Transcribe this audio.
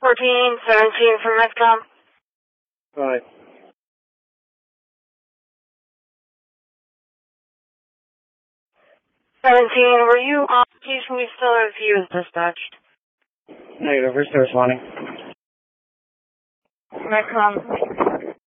1417 from Medcom. Right. 17, were you on station? We still have you dispatched. Negative, we're still responding. Medcom.